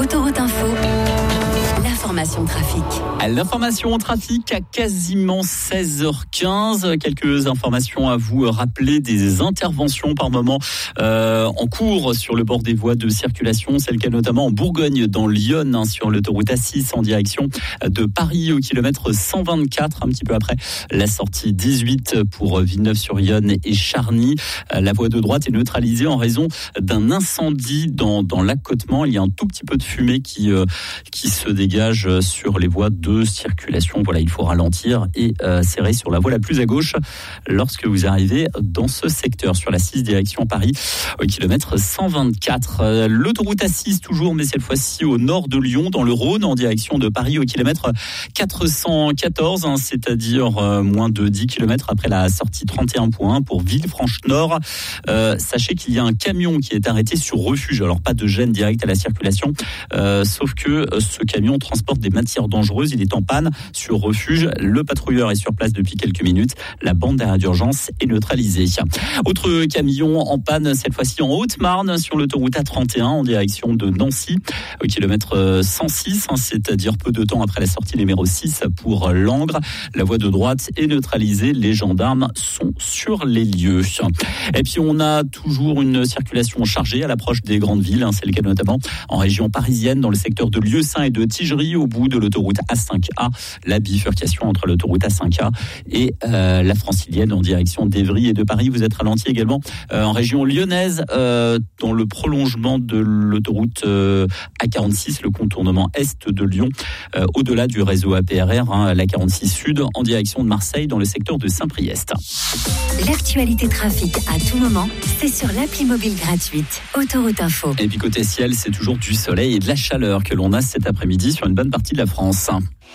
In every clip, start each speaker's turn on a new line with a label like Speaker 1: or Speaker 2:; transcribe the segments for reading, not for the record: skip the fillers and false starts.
Speaker 1: Autoroute Info, l'information trafic.
Speaker 2: L'information trafic à quasiment 16h15. Quelques informations à vous rappeler, des interventions par moment en cours sur le bord des voies de circulation. C'est le cas notamment en Bourgogne, dans l'Yonne, sur l'autoroute A6 en direction de Paris au kilomètre 124, un petit peu après la sortie 18 pour Villeneuve-sur-Yonne et Charny. La voie de droite est neutralisée en raison d'un incendie dans l'accotement. Il y a un tout petit peu de fumée qui se dégage sur les voies de circulation. Voilà, il faut ralentir et serrer sur la voie la plus à gauche lorsque vous arrivez dans ce secteur, sur la 6 direction Paris au kilomètre 124. L'autoroute A6 toujours, mais cette fois-ci au nord de Lyon, dans le Rhône, en direction de Paris au kilomètre 414, c'est-à-dire moins de 10 km après la sortie 31.1 pour Villefranche-Nord. Sachez qu'il y a un camion qui est arrêté sur refuge. Alors pas de gêne directe à la circulation, sauf que ce camion transporte des matières dangereuses. Il est en panne sur refuge. Le patrouilleur est sur place depuis quelques minutes. La bande d'arrêt d'urgence est neutralisée. Autre camion en panne, cette fois-ci en Haute-Marne, sur l'autoroute A31 en direction de Nancy, au kilomètre 106, c'est-à-dire peu de temps après la sortie numéro 6 pour Langres. La voie de droite est neutralisée. Les gendarmes sont sur les lieux. Et puis on a toujours une circulation chargée à l'approche des grandes villes. C'est le cas notamment en région parisienne, dans le secteur de Lieusaint et de Tigerie, au bout de l'autoroute A5A. La bifurcation entre l'autoroute A5A et la Francilienne en direction d'Évry et de Paris. Vous êtes ralenti également en région lyonnaise, dans le prolongement de l'autoroute A46, le contournement est de Lyon, au-delà du réseau APRR, la 46 Sud, en direction de Marseille, dans le secteur de Saint-Priest.
Speaker 1: L'actualité trafic à tout moment, c'est sur l'appli mobile gratuite Autoroute Info.
Speaker 2: Et puis côté ciel, c'est toujours du soleil et de la chaleur que l'on a cet après-midi sur une bonne partie de la France.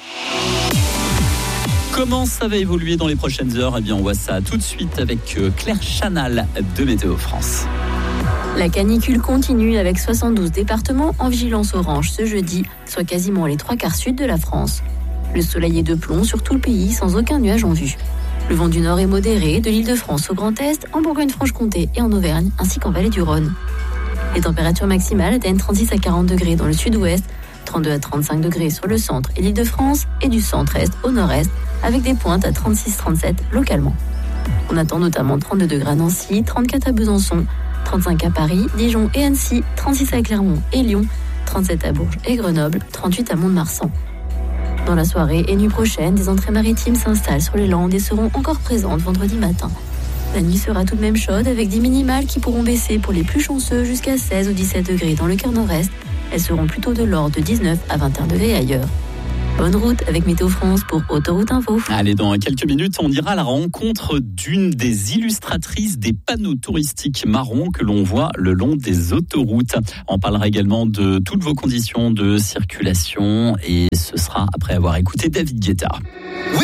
Speaker 2: Comment ça va évoluer dans les prochaines heures ? Eh bien, on voit ça tout de suite avec Claire Chanal de Météo France.
Speaker 3: La canicule continue avec 72 départements en vigilance orange ce jeudi, soit quasiment les 3/4 sud de la France. Le soleil est de plomb sur tout le pays sans aucun nuage en vue. Le vent du nord est modéré de l'Île-de-France au Grand Est, en Bourgogne-Franche-Comté et en Auvergne, ainsi qu'en vallée du Rhône. Les températures maximales atteignent 36 à 40 degrés dans le sud-ouest, 32 à 35 degrés sur le centre et l'Île-de-France, et du centre-est au nord-est, avec des pointes à 36-37 localement. On attend notamment 32 degrés à Nancy, 34 à Besançon, 35 à Paris, Dijon et Annecy, 36 à Clermont et Lyon, 37 à Bourges et Grenoble, 38 à Mont-de-Marsan. Dans la soirée et nuit prochaine, des entrées maritimes s'installent sur les Landes et seront encore présentes vendredi matin. La nuit sera tout de même chaude avec des minimales qui pourront baisser pour les plus chanceux jusqu'à 16 ou 17 degrés dans le cœur nord-est. Elles seront plutôt de l'ordre de 19 à 21 degrés ailleurs. Bonne route avec Météo France pour Autoroute Info.
Speaker 2: Allez, dans quelques minutes, on ira à la rencontre d'une des illustratrices des panneaux touristiques marrons que l'on voit le long des autoroutes. On parlera également de toutes vos conditions de circulation et ce sera après avoir écouté David Guetta.